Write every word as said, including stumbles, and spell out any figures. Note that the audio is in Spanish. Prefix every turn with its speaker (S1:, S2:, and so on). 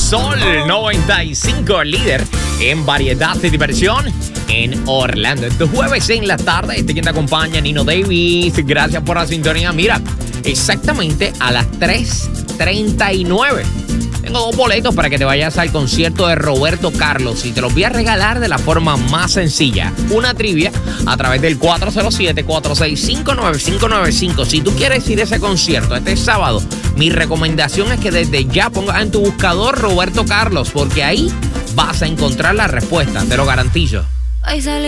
S1: Sol noventa y cinco, líder en variedad de diversión en Orlando. Este jueves en la tarde, este quien te acompaña, Nino Davis. Gracias por la sintonía. Mira, exactamente a las tres treinta y nueve. Tengo dos boletos para que te vayas al concierto de Roberto Carlos y te los voy a regalar de la forma más sencilla. Una trivia a través del cuatro cero siete, cuatro seis cinco, nueve cinco nueve cinco. Si tú quieres ir a ese concierto este sábado, mi recomendación es que desde ya pongas en tu buscador Roberto Carlos, porque ahí vas a encontrar la respuesta, te lo garantizo.